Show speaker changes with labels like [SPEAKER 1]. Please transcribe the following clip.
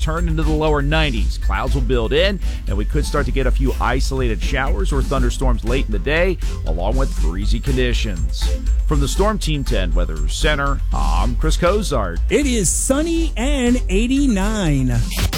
[SPEAKER 1] turn into the lower 90s. Clouds will build in, and we could start to get a few isolated showers or thunderstorms late in the day, along with breezy conditions. From the Storm Team 10 Weather Center, I'm Chris Cozart.
[SPEAKER 2] It is sunny and 89.